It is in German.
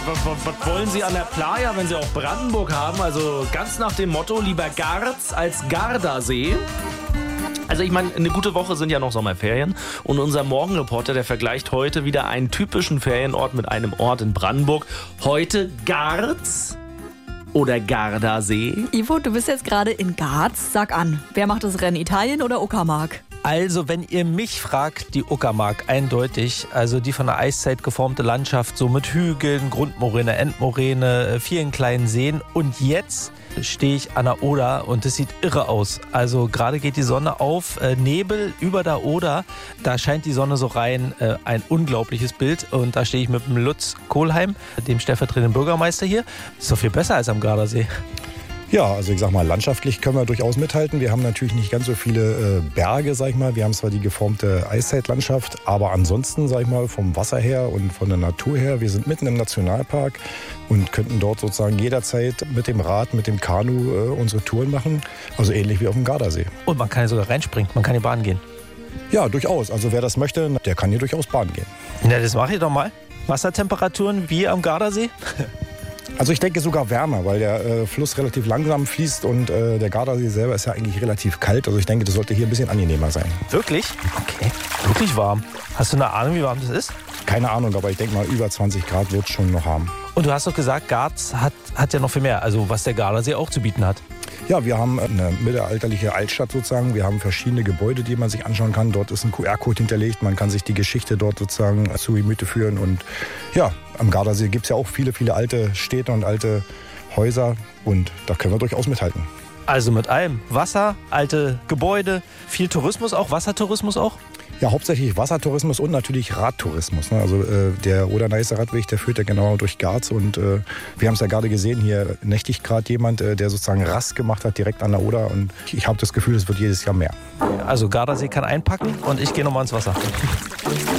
Was wollen Sie an der Playa, wenn Sie auch Brandenburg haben? Also ganz nach dem Motto, lieber Garz als Gardasee. Also ich meine, eine gute Woche sind ja noch Sommerferien und unser Morgenreporter, der vergleicht heute wieder einen typischen Ferienort mit einem Ort in Brandenburg. Heute Garz oder Gardasee? Ivo, du bist jetzt gerade in Garz. Sag an, wer macht das Rennen, Italien oder Uckermark? Also, wenn ihr mich fragt, die Uckermark, eindeutig. Also die von der Eiszeit geformte Landschaft, so mit Hügeln, Grundmoräne, Endmoräne, vielen kleinen Seen. Und jetzt stehe ich an der Oder und das sieht irre aus. Also gerade geht die Sonne auf, Nebel über der Oder, da scheint die Sonne so rein, ein unglaubliches Bild. Und da stehe ich mit dem Lutz Kohlheim, dem stellvertretenden Bürgermeister hier. Ist doch viel besser als am Gardasee. Ja, also ich sag mal, landschaftlich können wir durchaus mithalten. Wir haben natürlich nicht ganz so viele Berge, sag ich mal. Wir haben zwar die geformte Eiszeitlandschaft, aber ansonsten, sag ich mal, vom Wasser her und von der Natur her, wir sind mitten im Nationalpark und könnten dort sozusagen jederzeit mit dem Rad, mit dem Kanu unsere Touren machen. Also ähnlich wie auf dem Gardasee. Und man kann ja sogar reinspringen, man kann in die Bahn gehen. Ja, durchaus. Also wer das möchte, der kann hier durchaus Bahn gehen. Na, das mache ich doch mal. Wassertemperaturen wie am Gardasee? Also ich denke sogar wärmer, weil der Fluss relativ langsam fließt und der Gardasee selber ist ja eigentlich relativ kalt. Also ich denke, das sollte hier ein bisschen angenehmer sein. Wirklich? Okay. Wirklich warm. Hast du eine Ahnung, wie warm das ist? Keine Ahnung, aber ich denke mal, über 20 Grad wird es schon noch haben. Und du hast doch gesagt, Garz hat ja noch viel mehr, also was der Gardasee auch zu bieten hat. Ja, wir haben eine mittelalterliche Altstadt sozusagen. Wir haben verschiedene Gebäude, die man sich anschauen kann. Dort ist ein QR-Code hinterlegt. Man kann sich die Geschichte dort sozusagen zu Gemüte führen. Und ja, am Gardasee gibt es ja auch viele, viele alte Städte und alte Häuser. Und da können wir durchaus mithalten. Also mit allem. Wasser, alte Gebäude, viel Tourismus auch, Wassertourismus auch? Ja, hauptsächlich Wassertourismus und natürlich Radtourismus. Ne? Also der Oder-Neiße Radweg, der führt ja genau durch Garz. Und wir haben es ja gerade gesehen, hier nächtigt gerade jemand, der sozusagen Rast gemacht hat direkt an der Oder. Und ich habe das Gefühl, es wird jedes Jahr mehr. Also Gardasee kann einpacken und ich gehe nochmal ins Wasser.